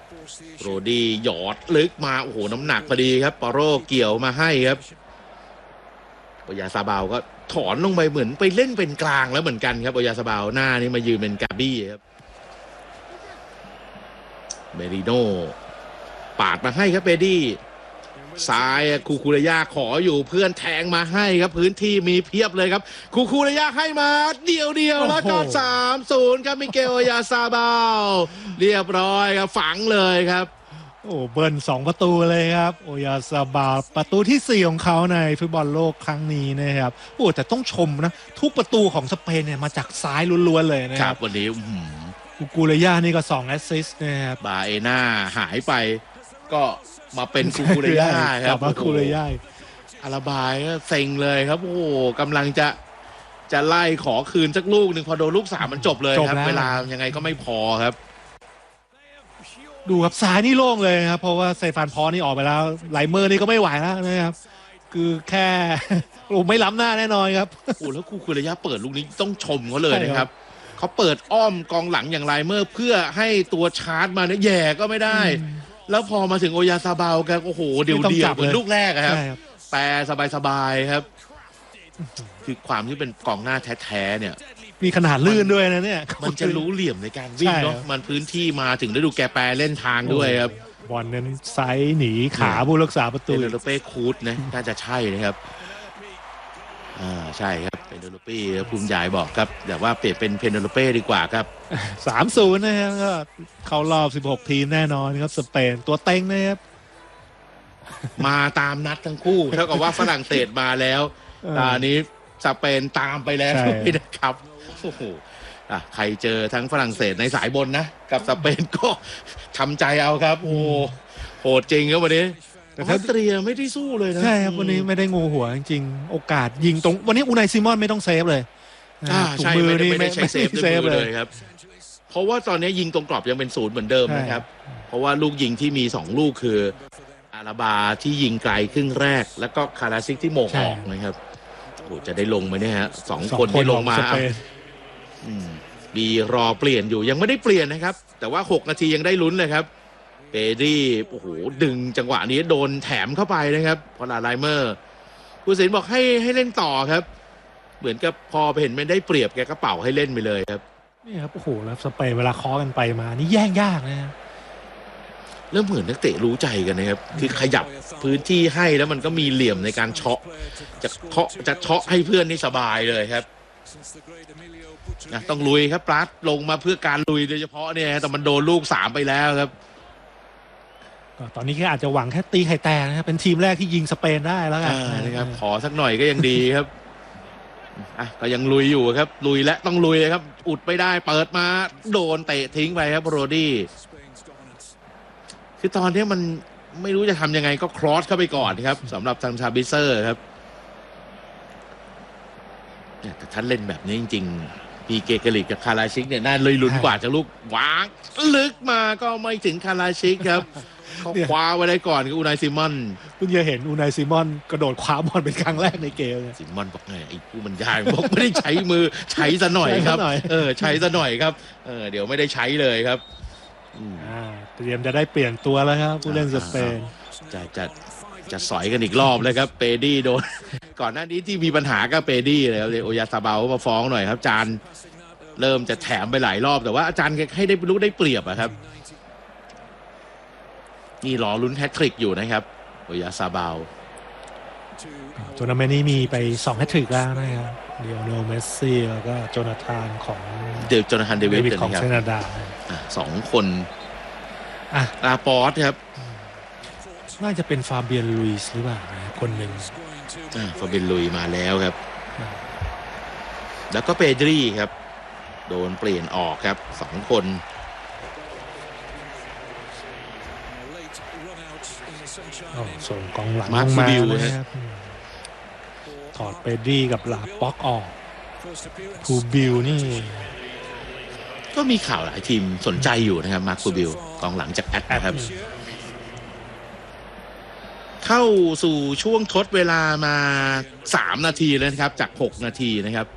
โรดี้หยอดลึกมาโอ้โหน้ำหนักพอดีครับปาโรเกี่ยวมาให้ครับโอยาซาบาวก็ถอนลงไปเหมือนไปเล่นเป็นกลางแล้วเหมือนกันครับโอยาซาบาวหน้านี่มายืนเป็นกาบี้ครับเมริโนปาดมาให้ครับเบดี้ซ้ายคูเรย่าขออยู่เพื่อนแทงมาให้ครับพื้นที่มีเพียบเลยครับคูเรย่าให้มาเดียวแล้วก็3-0ครับมิเกลโอยาซาบาวเรียบร้อยครับฝังเลยครับโอ้เบิ้ล2ประตูเลยครับโอยาซาบาวประตูที่4ของเขาในฟุตบอลโลกครั้งนี้นะครับโอ้แต่ต้องชมนะทุกประตูของสเปนเนี่ยมาจากซ้ายล้วนๆเลยนะครับวันนี้คูเรย่านี่ก็2แอสซิสต์นะครับบาเอน่าหายไปก็มาเป็นคูเรย่าครับคูเรย่าอาราบายก็เซ็งเลยครับโอ้กำลังจะไล่ขอคืนสักลูกหนึ่งพอโดนลูก3มันจบเลยครับเวลายังไงก็ไม่พอครับดูครับซ้ายนี่โล่งเลยครับเพราะว่าเซฟานพอนี่ออกไปแล้วไลเมอร์นี่ก็ไม่ไหวแล้วนะครับคือแค่ไม่ล้ำหน้าแน่นอนครับโอ้แล้วคูเรย่าเปิดลูกนี้ต้องชมเขาเลยนะครับเขาเปิดอ้อมกองหลังอย่างไลเมอร์เพื่อให้ตัวชาร์จมาเนี่ยแย่ก็ไม่ได้แล้วพอมาถึงโอยาซาบาวแกโอ้โหเดี่ยวเหมือนลูกแรกครับแปรสบายๆครับคือความที่เป็นกองหน้าแท้ๆเนี่ยมีขนาดลื่นด้วยนะเนี่ยมันจะรู้เหลี่ยมในการวิ่งเนาะมันพื้นที่มาถึงได้ดูแกแปรเล่นทางด้วยครับบอลนั้นไซส์หนีขาผู้รักษาประตูเปโดโลเป้คูดนะน่าจะใช่นะครับใช่ครับเปโดโลเป้ภูมิใหญ่บอกครับแต่ว่าเปลี่ยนเป็นเพโดโลเป้ดีกว่าครับ 3-0นะครับก็เข้ารอบ16ทีมแน่นอนครับสเปนตัวเต็งนะครับมาตามนัดทั้งคู่เท่ากับว่าฝรั่งเศสมาแล้วตอนนี้สเปนตามไปแล้วนะครับโอ้โหใครเจอทั้งฝรั่งเศสในสายบนนะกับสเปนก็ทำใจเอาครับโอ้โหดจริงครับวันนี้แต่ออสเตรียไม่ได้สู้เลยนะใช่ครับวันนี้ไม่ได้งูหัวจริงๆโอกาสยิงตรงวันนี้อูไนซิมอนไม่ต้องเซฟเลยใช่ไม่ได้ใช้เซฟเลยครับเพราะว่าตอนนี้ยิงตรงกรอบยังเป็น0เหมือนเดิมนะครับเพราะว่าลูกยิงที่มี2ลูกคืออาราบาที่ยิงไกลครึ่งแรกแล้วก็คาราซิกที่โมงออกนะครับโอ้จะได้ลงไหมเนี่ยฮะ2คนที่ลงมามีรอเปลี่ยนอยู่ยังไม่ได้เปลี่ยนนะครับแต่ว่า6นาทียังได้ลุ้นเลยครับเปดี้โอ้โหดึงจังหวะนี้โดนแถมเข้าไปนะครับพอลาไลเมอร์ผู้สินบอกให้เล่นต่อครับเหมือนกับพอไปเห็นไม่ได้เปรียบแกก็เป่าให้เล่นไปเลยครับนี่ครับโอ้โหแล้วสเปนเวลาเคาะกันไปมานี่แย่งยากนะเริ่มเหมือนนักเตะรู้ใจกันนะครับคือขยับพื้นที่ให้แล้วมันก็มีเหลี่ยมในการเฉาะจะเฉาะให้เพื่อนนี่สบายเลยครับต้องลุยครับปลัดลงมาเพื่อการลุยโดยเฉพาะเนี่ยแต่มันโดนลูก3ไปแล้วครับตอนนี้แค่อาจจะหวังแค่ตีไข่แตกนะครับเป็นทีมแรกที่ยิงสเปนได้แล้วกันนะครับขอสักหน่อยก็ยังดีครับก็ยังลุยอยู่ครับลุยและต้องลุยเลยครับอุดไม่ได้เปิดมาโดนเตะทิ้งไปครับโรดี้คือตอนนี้มันไม่รู้จะทำยังไงก็ครอสเข้าไปก่อนครับสำหรับทางชาบิเซอร์ครับแต่ท่านเล่นแบบนี้จริงๆปีเกเกลิกกับคาราชิกเนี่ยน่าเลยลุ้นกว่าจะลูกวางลึกมาก็ไม่ถึงคาราชิกครับเขาคว้าไว้ได้ก่อนกับอูไนซิมอนเพิ่งจะเห็นอูไนซิมอนกระโดดคว้าบอลเป็นครั้งแรกในเกมซิมอนบอกไงไอ้ผู้บรรยายบอกไม่ได้ใช้มือใช้ซะหน่อยครับใช้ซะหน่อยครับเดี๋ยวไม่ได้ใช้เลยครับเตรียมจะได้เปลี่ยนตัวแล้วครับผู้เล่นสเปนจะสอยกันอีกรอบเลยครับเปดี้โดนก่อนหน้านี้ที่มีปัญหากับเปดี้เลยครับโอยาซาบาวมาฟ้องหน่อยครับจานเริ่มจะแถมไปหลายรอบแต่ว่าอาจารย์ให้ได้รู้ได้เปรียบอะครับนี่รอลุ้นแฮตทริกอยู่นะครับโอยาซาบาวทัวร์นาเมนต์นี้มีไป2แฮตทริกแล้วนะครับเดียวโนเมสซี่แล้วก็โจนาธานของโจนาธานเดวิดของแคนาดา 2คนอาปอสครับน่าจะเป็นฟาเบียนลุยส์หรือเปล่าคนหนึ่งฟาเบียนลุยมาแล้วครับแล้วก็เปดรีครับโดนเปลี่ยนออกครับ2คนส่งกองหลังมานะครับถอดเปดรีกับลาป็อกออกคูบิลนี่ก็มีข่าวหลายทีมสนใจอยู่นะครับมาร์คคูบิลกองหลังจากแอดนะครับเข้าสู่ช่วงทดเวลามา3นาทีแล้วนะครับจาก6นาทีนะครับ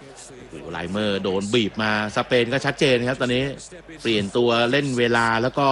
ไลเมอร์โดนบีบมาสเปนก็ชัดเจนครับตอนนี้เปลี่ยนตัวเล่นเวลาแล้วก็